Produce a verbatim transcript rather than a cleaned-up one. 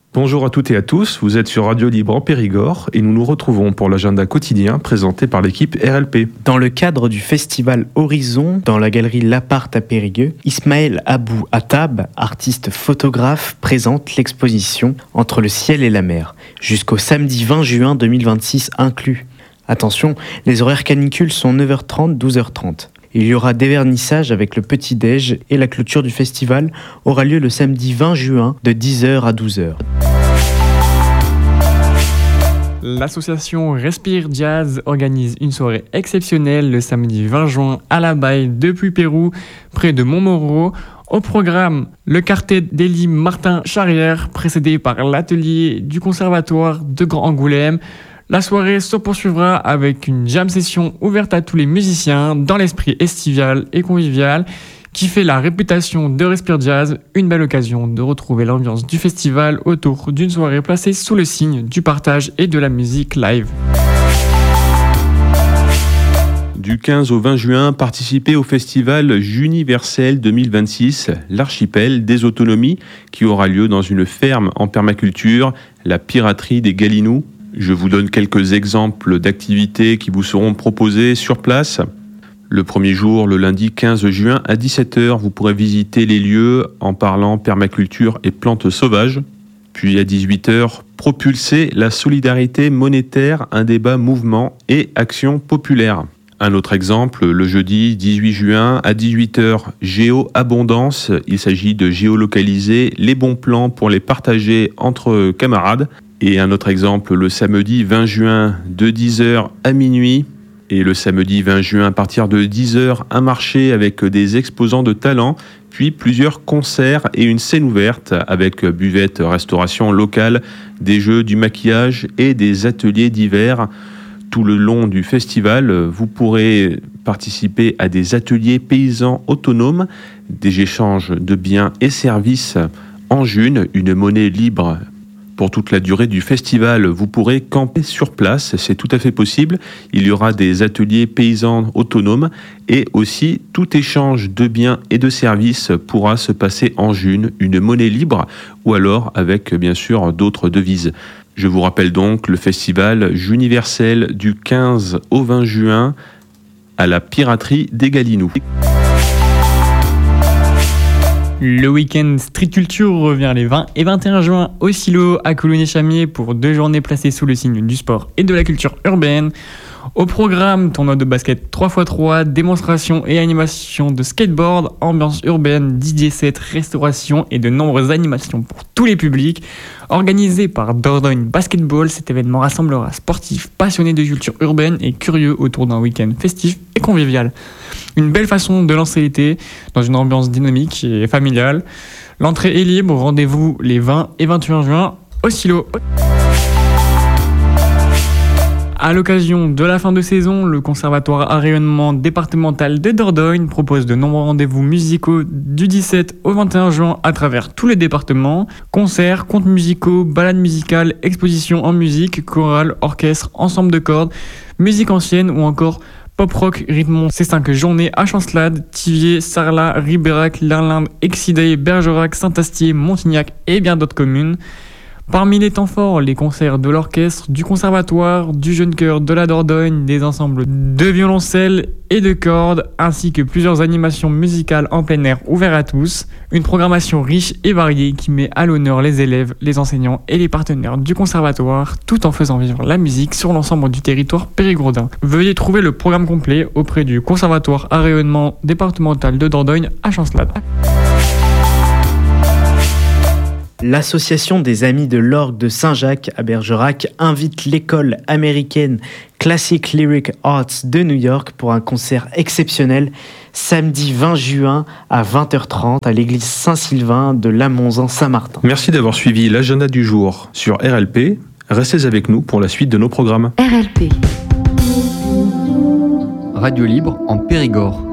Bonjour à toutes et à tous, vous êtes sur Radio Libre en Périgord et nous nous retrouvons pour l'agenda quotidien présenté par l'équipe R L P. Dans le cadre du festival Horizon, dans la galerie L'Appart à Périgueux, Ismaël Abou Attab, artiste photographe, présente l'exposition Entre le ciel et la mer, jusqu'au samedi vingt juin deux mille vingt-six inclus. Attention, les horaires canicules sont neuf heures trente, douze heures trente. Il y aura des vernissages avec le petit-déj et la clôture du festival aura lieu le samedi vingt juin de dix heures à douze heures. L'association Respire Jazz organise une soirée exceptionnelle le samedi vingt juin à la Baille depuis Pérou, près de Montmoreau. Au programme, le quartet d'Élie Martin Charrière, précédé par l'atelier du Conservatoire de Grand Angoulême. La soirée se poursuivra avec une jam session ouverte à tous les musiciens dans l'esprit estival et convivial qui fait la réputation de Respire Jazz, une belle occasion de retrouver l'ambiance du festival autour d'une soirée placée sous le signe du partage et de la musique live. Du quinze au vingt juin, participez au festival Juniversel deux mille vingt-six, l'archipel des autonomies, qui aura lieu dans une ferme en permaculture, la piraterie des Galinous. Je vous donne quelques exemples d'activités qui vous seront proposées sur place. Le premier jour, le lundi quinze juin à dix-sept heures, vous pourrez visiter les lieux en parlant permaculture et plantes sauvages. Puis à dix-huit heures, propulser la solidarité monétaire, un débat mouvement et action populaire. Un autre exemple, le jeudi dix-huit juin à dix-huit heures, Géo-Abondance. Il s'agit de géolocaliser les bons plans pour les partager entre camarades. Et un autre exemple, le samedi vingt juin de dix heures à minuit. Et le samedi vingt juin à partir de dix heures, un marché avec des exposants de talent, puis plusieurs concerts et une scène ouverte avec buvette, restauration locale, des jeux, du maquillage et des ateliers divers. Tout le long du festival, vous pourrez participer à des ateliers paysans autonomes, des échanges de biens et services en june, une monnaie libre. Pour toute la durée du festival, vous pourrez camper sur place, c'est tout à fait possible. Il y aura des ateliers paysans autonomes et aussi tout échange de biens et de services pourra se passer en june, une monnaie libre ou alors avec bien sûr d'autres devises. Je vous rappelle donc le festival Juniversel du quinze au vingt juin à la piraterie des Galinous. Le week-end Street Culture revient les vingt et vingt et un juin au Silo à Coulonges-Chamiers pour deux journées placées sous le signe du sport et de la culture urbaine. Au programme, tournoi de basket trois par trois, démonstration et animation de skateboard, ambiance urbaine, D J set, restauration et de nombreuses animations pour tous les publics. Organisé par Dordogne Basketball, cet événement rassemblera sportifs passionnés de culture urbaine et curieux autour d'un week-end festif et convivial. Une belle façon de lancer l'été dans une ambiance dynamique et familiale. L'entrée est libre, rendez-vous les vingt et vingt et un juin au Silo. À l'occasion de la fin de saison, le Conservatoire à rayonnement départemental de Dordogne propose de nombreux rendez-vous musicaux du dix-sept au vingt et un juin à travers tous les départements. Concerts, contes musicaux, balades musicales, expositions en musique, chorale, orchestre, ensemble de cordes, musique ancienne ou encore pop-rock rythmont ces cinq journées à Chancelade, Thiviers, Sarlat, Ribérac, Lerlinde, Excideuil, Bergerac, Saint-Astier, Montignac et bien d'autres communes. Parmi les temps forts, les concerts de l'orchestre, du conservatoire, du jeune chœur de la Dordogne, des ensembles de violoncelles et de cordes, ainsi que plusieurs animations musicales en plein air ouvertes à tous. Une programmation riche et variée qui met à l'honneur les élèves, les enseignants et les partenaires du conservatoire, tout en faisant vivre la musique sur l'ensemble du territoire périgourdin. Veuillez trouver le programme complet auprès du Conservatoire à rayonnement départemental de Dordogne à Chancelade. L'association des Amis de l'Orgue de Saint-Jacques à Bergerac invite l'école américaine Classic Lyric Arts de New York pour un concert exceptionnel samedi vingt juin à vingt heures trente à l'église Saint-Sylvain de Lamonzan-Saint-Martin. Merci d'avoir suivi l'agenda du jour sur R L P. Restez avec nous pour la suite de nos programmes. R L P. Radio Libre en Périgord.